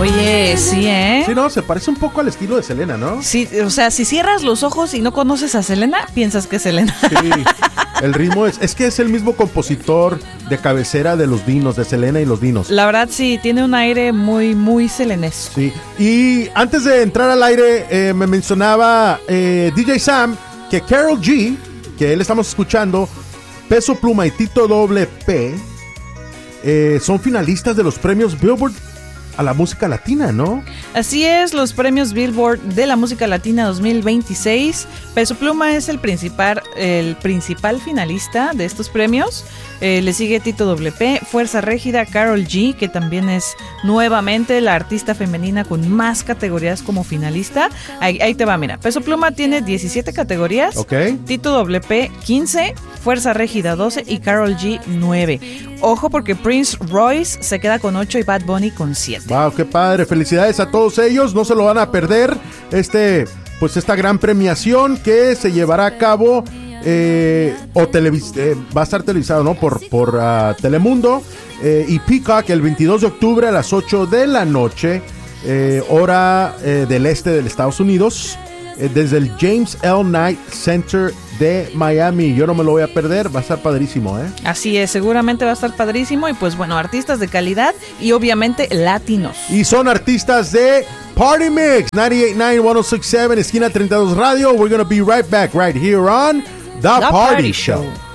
Oye, sí, ¿eh? Sí, no, se parece un poco al estilo de Selena, ¿no? Sí, o sea, si cierras los ojos y no conoces a Selena, piensas que es Selena. Sí, el ritmo es que es el mismo compositor de cabecera de los Dinos, de Selena y los Dinos. La verdad, sí, tiene un aire muy, muy selenesco. Sí, y antes de entrar al aire, me mencionaba DJ Sam que Karol G, que él estamos escuchando, Peso Pluma y Tito Doble P, son finalistas de los premios Billboard a la música latina, ¿no? Así es, los premios Billboard de la música latina 2026. Peso Pluma es el principal finalista de estos premios. Le sigue Tito WP, Fuerza Régida, Karol G, que también es nuevamente la artista femenina con más categorías como finalista. Ahí te va, mira. Peso Pluma tiene 17 categorías. Ok. Tito WP 15, Fuerza Régida 12 y Karol G 9. Ojo porque Prince Royce se queda con 8 y Bad Bunny con 7. Wow, qué padre. Felicidades a todos ellos. No se lo van a perder. Esta gran premiación que se llevará a cabo va a estar televisado, ¿no? por Telemundo y Peacock el 22 de octubre a las 8 de la noche, hora del este de los Estados Unidos, desde el James L. Knight Center de Miami. Yo no me lo voy a perder, va a estar padrísimo, ¿eh? Así es, seguramente va a estar padrísimo y pues bueno, artistas de calidad y obviamente latinos. Y son artistas de Party Mix 98.9 1067 esquina 32 Radio. We're gonna be right back right here on The Party Show.